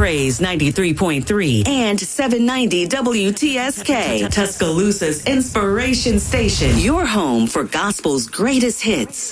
Praise 93.3 and 790 WTSK, Tuscaloosa's inspiration station. Your home for gospel's greatest hits.